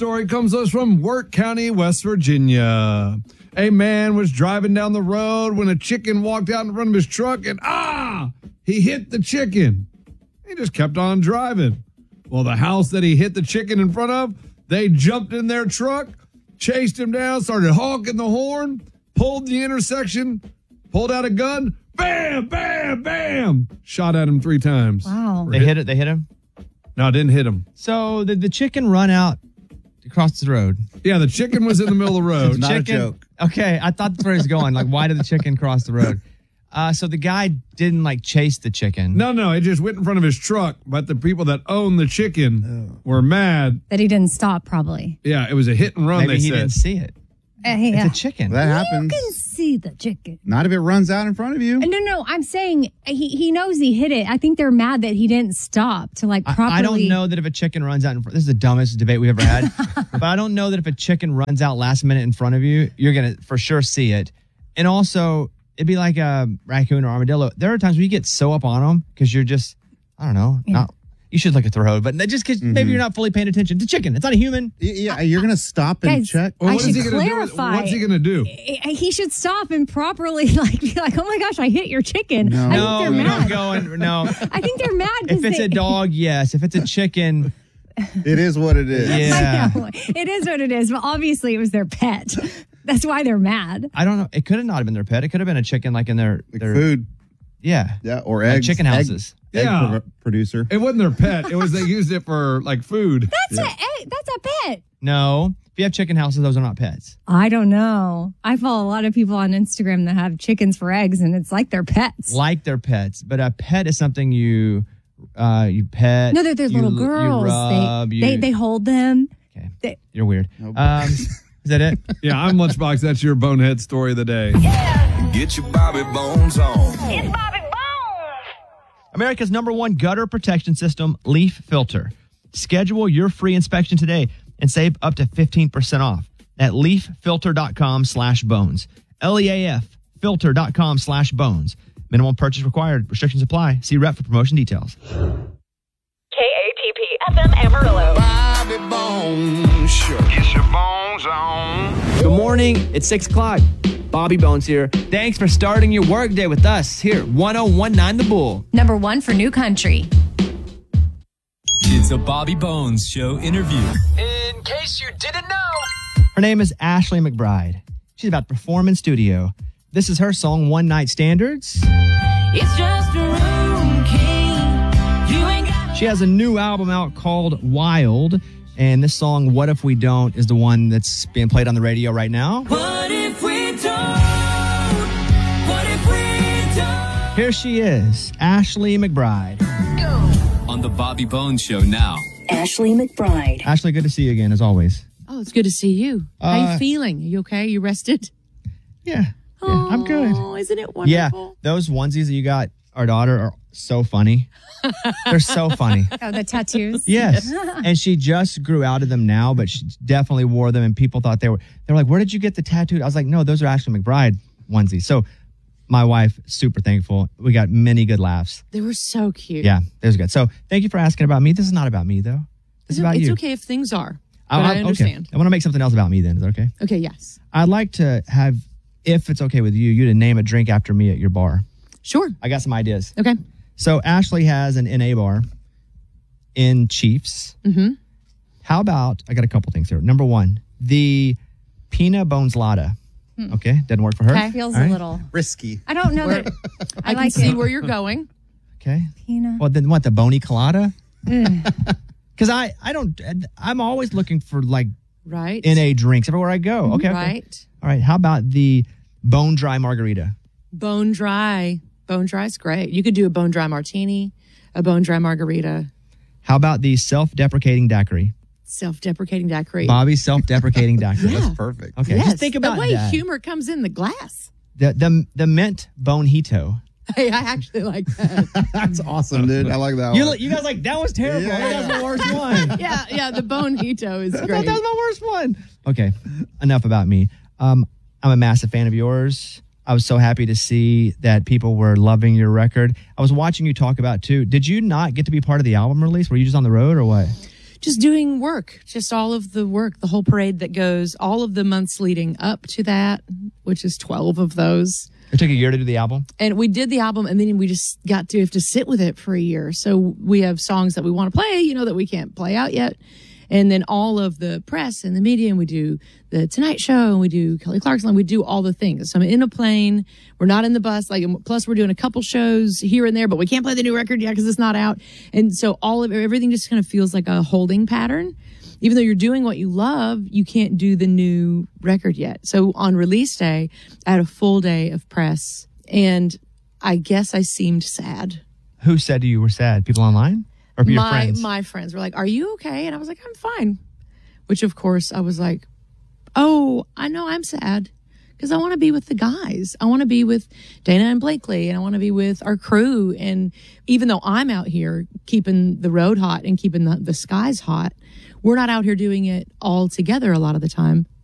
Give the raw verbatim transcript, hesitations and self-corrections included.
story comes to us from Wirt County, West Virginia. A man was driving down the road when a chicken walked out in front of his truck and, ah, he hit the chicken. He just kept on driving. Well, the house that he hit the chicken in front of, they jumped in their truck, chased him down, started honking the horn, pulled the intersection, pulled out a gun, bam, bam, bam, shot at him three times. Wow. They hit it. They hit him? No, it didn't hit him. So did the chicken run out across the road? Yeah, the chicken was in the middle of the road. It's not chicken, a joke. Okay, I thought that's where he was going. Like, why did the chicken cross the road? Uh, so the guy didn't, like, chase the chicken. No, no, it just went in front of his truck, but the people that own the chicken Oh. were mad. That he didn't stop, probably. Yeah, it was a hit and run, Maybe they he said. didn't see it. Uh, yeah. It's a chicken. That You happens. can see the chicken. Not if it runs out in front of you. No, no, I'm saying he, he knows he hit it. I think they're mad that he didn't stop to like I- properly. I don't know that if a chicken runs out in front, this is the dumbest debate we've ever had, but I don't know that if a chicken runs out last minute in front of you, you're going to for sure see it. And also, it'd be like a raccoon or armadillo. There are times where you get so up on them because you're just, I don't know, Yeah. not. You should look at the road, but just because maybe you're not fully paying attention. It's a chicken. It's not a human. Y- Yeah, you're going to stop and Guys, check. Well, I what is should he gonna do? clarify. What's he going to do? He should stop and properly like be like, oh my gosh, I hit your chicken. No. I think No, they're you mad. don't go and no. I think they're mad. 'cause If it's they, a dog, yes. If it's a chicken, It is what it is. yeah. I know. It is what it is, but obviously it was their pet. That's why they're mad. I don't know. It could have not have been their pet. It could have been a chicken, like in their, Like their food. yeah, Yeah, or like eggs. chicken Egg- houses. Egg, Yeah. pro- producer. It wasn't their pet. It was they used it for like food. That's a eh, that's a pet. No, if you have chicken houses, those are not pets. I don't know. I follow a lot of people on Instagram that have chickens for eggs, and it's like they're pets. Like they're pets, but a pet is something you, uh, you pet. No, they're, they're you- little girls. You rub, they, you, they they hold them. Okay. They- You're weird. Nope. Um, is that it? Yeah, I'm Lunchbox. That's your bonehead story of the day. Get your Bobby Bones on. It's Bobby Bones. America's number one gutter protection system, Leaf Filter. Schedule your free inspection today and save up to fifteen percent off at leaffilter.com slash bones. L E A F filter.com slash bones. Minimum purchase required. Restrictions apply. See rep for promotion details. K A T P F M Amarillo. Bobby Bones Show. Get your bones on. Good morning. It's six o'clock. Bobby Bones here. Thanks for starting your workday with us here, one oh one nine The Bull. Number one for New Country. It's a Bobby Bones Show interview. In case you didn't know, her name is Ashley McBride. She's about to perform in studio. This is her song, One Night Standards. It's just a room key. You ain't got She has a new album out called Wild, and this song, What If We Don't, is the one that's being played on the radio right now. What if we don't? What if we don't? Here she is, Ashley McBride. On the Bobby Bones Show now. Ashley McBride. Ashley, good to see you again, as always. Oh, it's good to see you. How Uh, you feeling? Are you okay? You rested? Yeah, yeah, I'm good. Oh, isn't it Yeah, wonderful? those onesies that you got our daughter are so funny. They're so funny. Oh, the tattoos. Yes. And she just grew out of them now, but she definitely wore them, and people thought they were, they were like, where did you get the tattoo? I was like, no, those are Ashley McBride onesies. So my wife, super thankful. We got many good laughs. They were so cute. Yeah, it was good. So thank you for asking about me. This is not about me, though. This It's, is about it's you. okay if things are, but I'll- I I'll- understand. Okay. I want to make something else about me then. Is that okay? Okay, yes. I'd like to have, if it's okay with you, you to name a drink after me at your bar. Sure. I got some ideas. Okay. So Ashley has an N A bar in Chiefs. Mm-hmm. How about, I got a couple things here. Number one, the Pina Bones Lada. Okay, doesn't work for her. Okay. Feels All right. a little Risky. I don't know Where- that. I, I can like see it. where you're going. Okay. Pina. Well, then what, the Bony Colada? Because I, I don't, I'm always looking for like Right. N A drinks everywhere I go. Okay, okay. Right. All right, how about the Bone Dry Margarita? Bone dry. Bone dry is great. You could do a bone dry martini, a bone dry margarita, How about the Self-Deprecating Daiquiri? self-deprecating daiquiri. Bobby's Self-Deprecating Daiquiri. Yeah. That's perfect. Okay, Yes. just think about the way that. humor comes in the glass. The, the, the Mint Bonejito. Hey, I actually like that. That's awesome, dude. I like that You, one. you guys like, that was terrible. Yeah. That was the worst one. yeah, yeah. The bonito is I thought great. that was my worst one. Okay, enough about me. Um, I'm a massive fan of yours. I was so happy to see that people were loving your record. I was watching you talk about too. Did you not get to be part of the album release? Were you just on the road or what? just doing work, just all of the work, the whole parade that goes, all of the months leading up to that, which is twelve of those. It took a year to do the album? And we did the album, and then we just got to have to sit with it for a year. So we have songs that we want to play, you know, that we can't play out yet. And then all of the press and the media, and we do the Tonight Show, and we do Kelly Clarkson, and we do all the things. So I'm in a plane. We're not in the bus. Like, plus we're doing a couple shows here and there, but we can't play the new record yet because it's not out. And so all of everything just kind of feels like a holding pattern. Even though you're doing what you love, you can't do the new record yet. So on release day, I had a full day of press, and I guess I seemed sad. Who said you were sad? People online? Or your my, friends? My friends were like, "Are you okay?" And I was like, "I'm fine." Which, of course, I was like, "Oh, I know I'm sad because I want to be with the guys. I want to be with Dana and Blakely, and I want to be with our crew. And even though I'm out here keeping the road hot and keeping the, the skies hot, we're not out here doing it all together a lot of the time.